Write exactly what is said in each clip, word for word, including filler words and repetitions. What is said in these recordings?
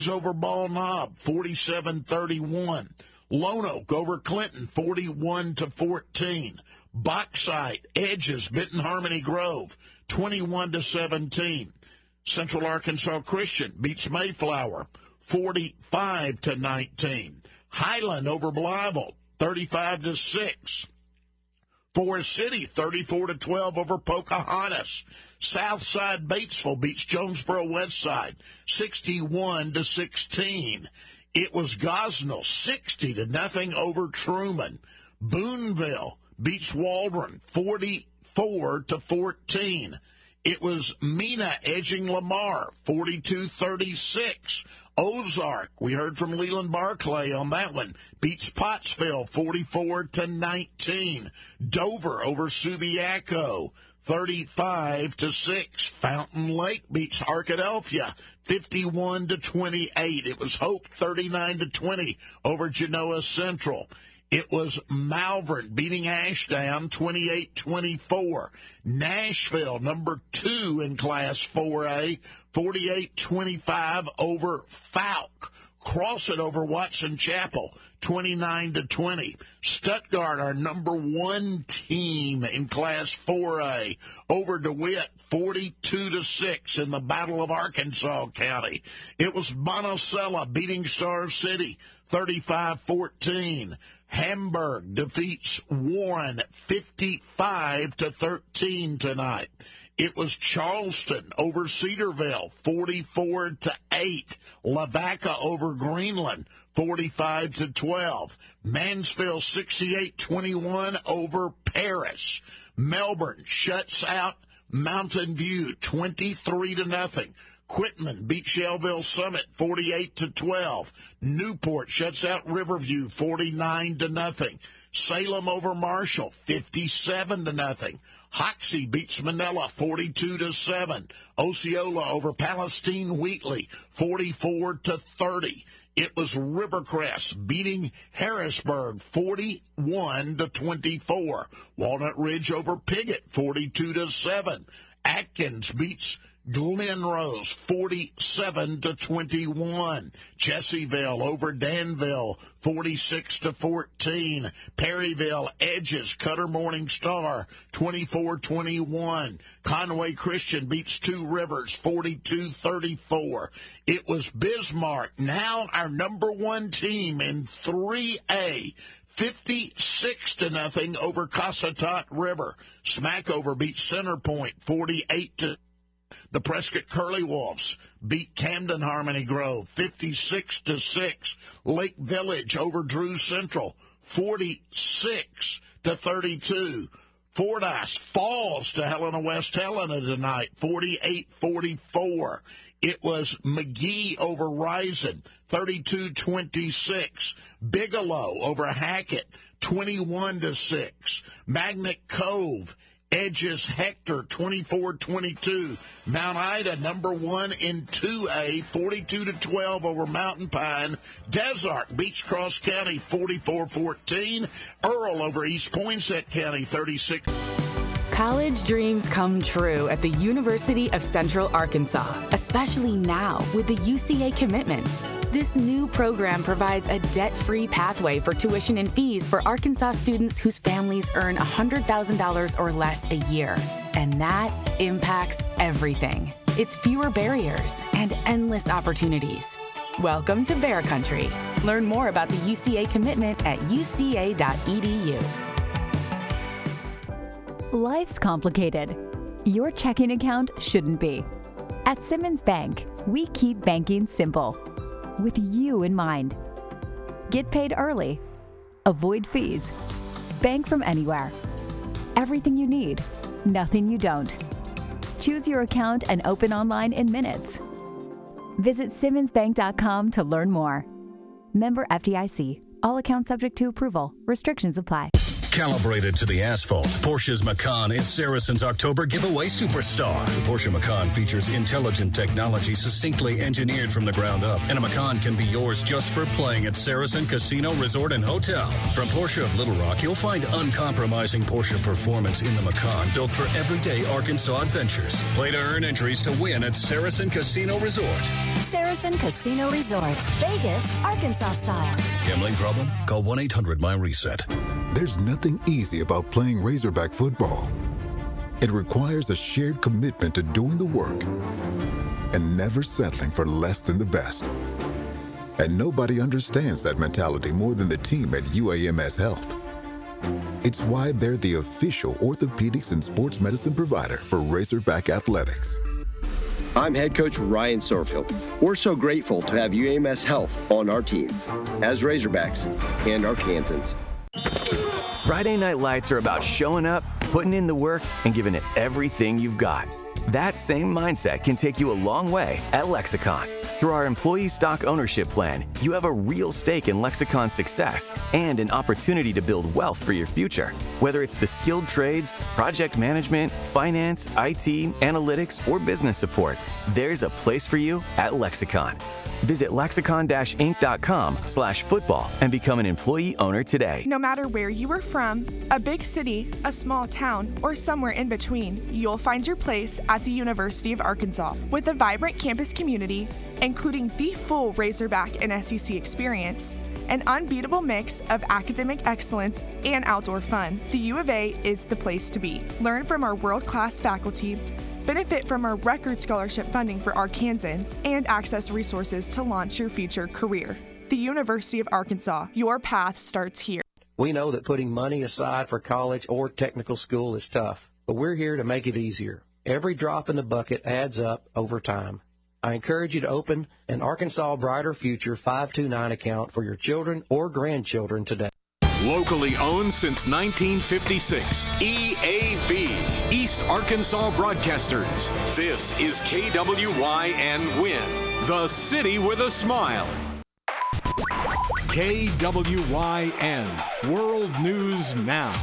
over Ball Knob, forty-seven thirty-one. Lone Oak over Clinton, forty-one to fourteen. Bauxite edges Benton Harmony Grove, twenty-one to seventeen. Central Arkansas Christian beats Mayflower, forty-five to nineteen. Highland over Blytheville, thirty-five to six. Forest City, thirty-four to twelve over Pocahontas. Southside Batesville beats Jonesboro Westside, sixty-one to sixteen. It was Gosnell, sixty to nothing over Truman. Boonville beats Waldron, forty-four to fourteen. It was Mena edging Lamar, forty-two thirty-six. Ozark, we heard from Leland Barclay on that one, beats Pottsville, forty-four to nineteen. Dover over Subiaco, thirty-five to six. Fountain Lake beats Arkadelphia, fifty-one to twenty-eight. It was Hope, thirty-nine to twenty over Genoa Central. It was Malvern beating Ashdown, twenty-eight twenty-four. Nashville, number two in Class four A, forty-eight twenty-five over Falk. Crossett over Watson Chapel, twenty-nine to twenty. Stuttgart, our number one team in Class four A, over DeWitt, forty-two to six in the Battle of Arkansas County. It was Monticello beating Star City, thirty-five fourteen. Hamburg defeats Warren, fifty-five to thirteen tonight. It was Charleston over Cedarville, forty-four to eight. Lavaca over Greenland, forty-five to twelve. Mansfield, sixty-eight twenty-one over Paris. Melbourne shuts out Mountain View, twenty-three to nothing. Quitman beat Shelbyville Summit, forty-eight to twelve. Newport shuts out Riverview, forty-nine to nothing. Salem over Marshall, fifty-seven to nothing. Hoxie beats Manila, forty-two to seven. Osceola over Palestine Wheatley, forty-four to thirty. It was Rivercrest beating Harrisburg, forty-one to twenty-four. Walnut Ridge over Piggott, forty-two to seven. Atkins beats Glen Rose, forty-seven to twenty-one. Jessieville over Danville, forty-six to fourteen. Perryville edges Cutter Morning Star, twenty-four twenty-one. Conway Christian beats Two Rivers, forty-two thirty-four. It was Bismarck, now our number one team in three A, fifty-six to nothing over Cossatot River. Smackover beats Center Point, forty-eight to. The Prescott Curly Wolves beat Camden Harmony Grove, fifty-six to six. Lake Village over Drew Central, forty-six to thirty-two. Fordyce falls to Helena West Helena tonight, forty-eight forty-four. It was McGee over Rison, thirty-two twenty-six. Bigelow over Hackett, twenty-one to six. Magnet Cove edges Hector, twenty-four twenty-two. Mount Ida, number one in two A, forty-two to twelve over Mountain Pine. Desark beats Cross County, forty-four fourteen. Earl over East Poinsett County, thirty-six. College dreams come true at the University of Central Arkansas, especially now with the U C A commitment. This new program provides a debt-free pathway for tuition and fees for Arkansas students whose families earn one hundred thousand dollars or less a year. And that impacts everything. It's fewer barriers and endless opportunities. Welcome to Bear Country. Learn more about the U C A commitment at u c a dot e d u. Life's complicated. Your checking account shouldn't be. At Simmons Bank, we keep banking simple, with you in mind. Get paid early. Avoid fees. Bank from anywhere. Everything you need, nothing you don't. Choose your account and open online in minutes. Visit simmons bank dot com to learn more. Member F D I C. All accounts subject to approval. Restrictions apply. Calibrated to the asphalt, Porsche's Macan is Saracen's October giveaway superstar. The Porsche Macan features intelligent technology succinctly engineered from the ground up, and a Macan can be yours just for playing at Saracen Casino Resort and Hotel. From Porsche of Little Rock, you'll find uncompromising Porsche performance in the Macan, built for everyday Arkansas adventures. Play to earn entries to win at Saracen Casino Resort. Saracen Casino Resort, Vegas, Arkansas style. Gambling problem? Call one eight hundred my reset. There's nothing easy about playing Razorback football. It requires a shared commitment to doing the work and never settling for less than the best. And nobody understands that mentality more than the team at U A M S Health. It's why they're the official orthopedics and sports medicine provider for Razorback Athletics. I'm head coach Ryan Sorfield. We're so grateful to have U A M S Health on our team as Razorbacks and Arkansans. Friday Night Lights are about showing up, putting in the work, and giving it everything you've got. That same mindset can take you a long way at Lexicon. Through our employee stock ownership plan, you have a real stake in Lexicon's success and an opportunity to build wealth for your future. Whether it's the skilled trades, project management, finance, I T, analytics, or business support, there's a place for you at Lexicon. Visit lexicon dash inc dot com slash football and become an employee owner today. No matter where you are from, a big city, a small town, or somewhere in between, you'll find your place at the University of Arkansas. With a vibrant campus community, including the full Razorback and S E C experience, an unbeatable mix of academic excellence and outdoor fun, the U of A is the place to be. Learn from our world-class faculty, benefit from our record scholarship funding for Arkansans, and access resources to launch your future career. The University of Arkansas, your path starts here. We know that putting money aside for college or technical school is tough, but we're here to make it easier. Every drop in the bucket adds up over time. I encourage you to open an Arkansas Brighter Future five two nine account for your children or grandchildren today. Locally owned since nineteen fifty-six, E A B, East Arkansas Broadcasters. This is K W Y N Win, the city with a smile. K W Y N, World News Now.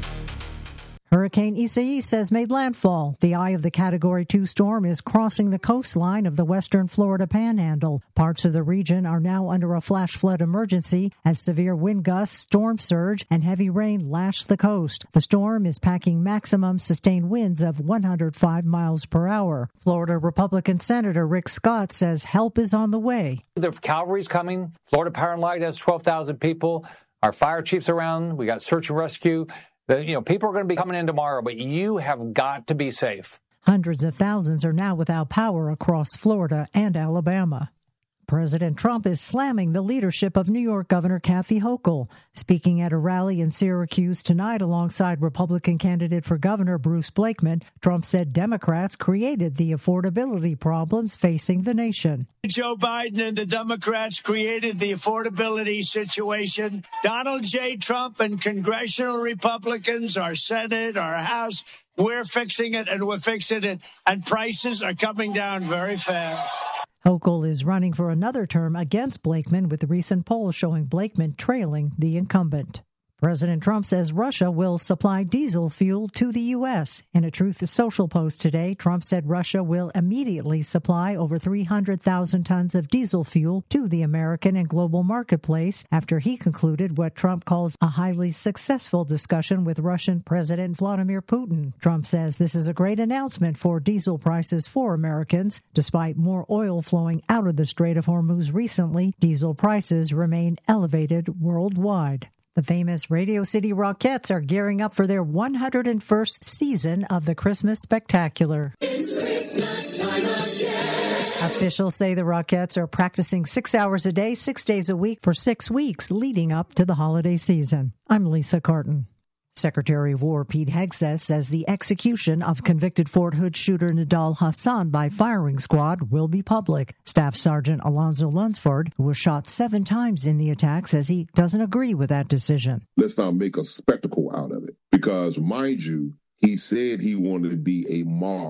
Hurricane Isaias has made landfall. The eye of the Category two storm is crossing the coastline of the western Florida Panhandle. Parts of the region are now under a flash flood emergency as severe wind gusts, storm surge, and heavy rain lash the coast. The storm is packing maximum sustained winds of one hundred five miles per hour. Florida Republican Senator Rick Scott says help is on the way. The cavalry's coming. Florida Power and Light has twelve thousand people. Our fire chief's around. We got search and rescue. The, you know, people are going to be coming in tomorrow, but you have got to be safe. Hundreds of thousands are now without power across Florida and Alabama. President Trump is slamming the leadership of New York Governor Kathy Hochul. Speaking at a rally in Syracuse tonight alongside Republican candidate for governor Bruce Blakeman, Trump said Democrats created the affordability problems facing the nation. Joe Biden and the Democrats created the affordability situation. Donald J. Trump and congressional Republicans, our Senate, our House, we're fixing it and we're fixing it. And prices are coming down very fast. Hochul is running for another term against Blakeman, with the recent poll showing Blakeman trailing the incumbent. President Trump says Russia will supply diesel fuel to the U S. In a Truth Social post today, Trump said Russia will immediately supply over three hundred thousand tons of diesel fuel to the American and global marketplace after he concluded what Trump calls a highly successful discussion with Russian President Vladimir Putin. Trump says this is a great announcement for diesel prices for Americans. Despite more oil flowing out of the Strait of Hormuz recently, diesel prices remain elevated worldwide. The famous Radio City Rockettes are gearing up for their one hundred first season of the Christmas Spectacular. It's Christmas time again. Officials say the Rockettes are practicing six hours a day, six days a week for six weeks leading up to the holiday season. I'm Lisa Carton. Secretary of War Pete Hegseth says the execution of convicted Fort Hood shooter Nidal Hassan by firing squad will be public. Staff Sergeant Alonzo Lunsford, who was shot seven times in the attack, says he doesn't agree with that decision. Let's not make a spectacle out of it because, mind you, he said he wanted to be a martyr.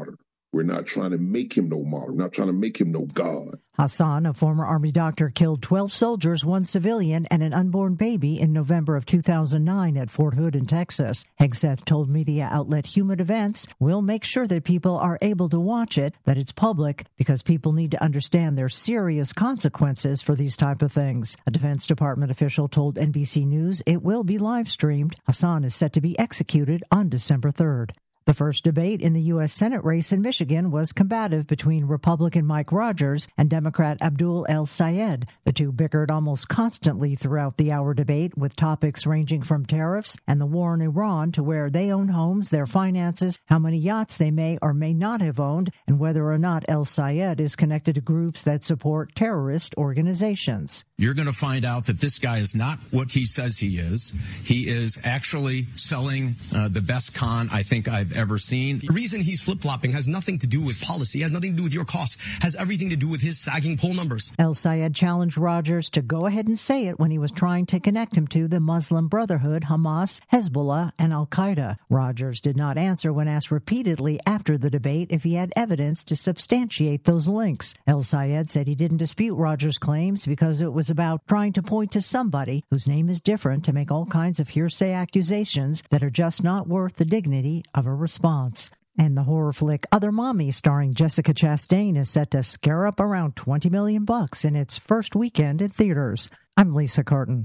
We're not trying to make him no model. We're not trying to make him no God. Hassan, a former Army doctor, killed twelve soldiers, one civilian, and an unborn baby in November of two thousand nine at Fort Hood in Texas. Hegseth told media outlet Human Events, "We'll make sure that people are able to watch it, that it's public, because people need to understand there's serious consequences for these type of things." A Defense Department official told N B C News it will be live-streamed. Hassan is set to be executed on December third. The first debate in the U S. Senate race in Michigan was combative between Republican Mike Rogers and Democrat Abdul El-Sayed. The two bickered almost constantly throughout the hour debate, with topics ranging from tariffs and the war in Iran to where they own homes, their finances, how many yachts they may or may not have owned, and whether or not El-Sayed is connected to groups that support terrorist organizations. You're going to find out that this guy is not what he says he is. He is actually selling uh, the best con I think I've ever seen. The reason he's flip-flopping has nothing to do with policy, has nothing to do with your costs, has everything to do with his sagging poll numbers. El-Sayed challenged Rogers to go ahead and say it when he was trying to connect him to the Muslim Brotherhood, Hamas, Hezbollah, and Al-Qaeda. Rogers did not answer when asked repeatedly after the debate if he had evidence to substantiate those links. El-Sayed said he didn't dispute Rogers' claims because it was about trying to point to somebody whose name is different to make all kinds of hearsay accusations that are just not worth the dignity of a response. And the horror flick Other Mommy, starring Jessica Chastain, is set to scare up around twenty million bucks in its first weekend in theaters. I'm Lisa Carton.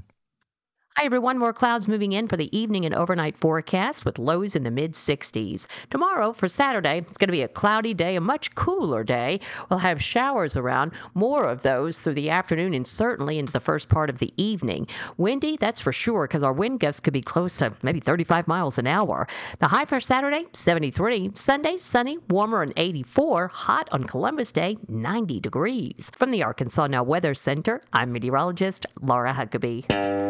Hi, everyone. More clouds moving in for the evening and overnight forecast with lows in the mid sixties. Tomorrow, for Saturday, it's going to be a cloudy day, a much cooler day. We'll have showers around, more of those through the afternoon and certainly into the first part of the evening. Windy, that's for sure, because our wind gusts could be close to maybe thirty-five miles an hour. The high for Saturday, seventy-three. Sunday, sunny, warmer and eighty-four. Hot on Columbus Day, ninety degrees. From the Arkansas Now Weather Center, I'm meteorologist Laura Huckabee.